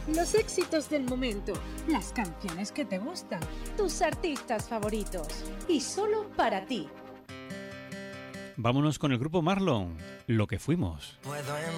Los éxitos del momento, las canciones que te gustan, tus artistas favoritos y solo para ti. Vámonos con el grupo Marlon, Lo que fuimos. Puedo